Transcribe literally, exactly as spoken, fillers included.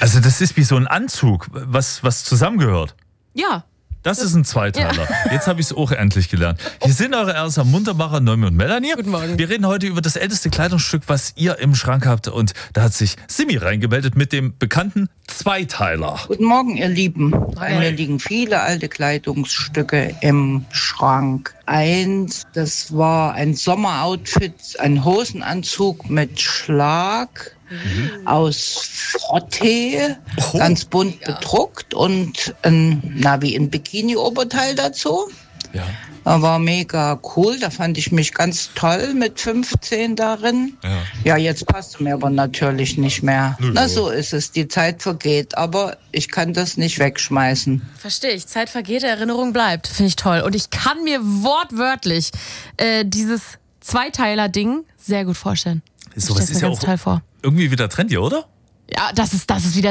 Also das ist wie so ein Anzug, was, was zusammengehört. Ja. Das, das ist ein Zweiteiler. Ja. Jetzt habe ich es auch endlich gelernt. Hier sind eure Erster Muntermacher, Noemi und Melanie. Guten Morgen. Wir reden heute über das älteste Kleidungsstück, was ihr im Schrank habt. Und da hat sich Simi reingemeldet mit dem bekannten Zweiteiler. Guten Morgen, ihr Lieben. Bei mir liegen viele alte Kleidungsstücke im Schrank. Eins, das war ein Sommeroutfit, ein Hosenanzug mit Schlag. Mhm. Aus Frottee, oh. ganz bunt ja. bedruckt und ein, na, wie ein Bikini-Oberteil dazu. Ja. Das war mega cool, da fand ich mich ganz toll mit fünfzehn darin. Ja, ja jetzt passt mir aber natürlich nicht mehr. Nö. Na, so ist es, die Zeit vergeht, aber ich kann das nicht wegschmeißen. Verstehe ich, Zeit vergeht, Erinnerung bleibt, finde ich toll. Und ich kann mir wortwörtlich äh, dieses Zweiteiler-Ding sehr gut vorstellen. So was ist ja auch vor. irgendwie wieder trendy, oder? Ja, das ist, das ist wieder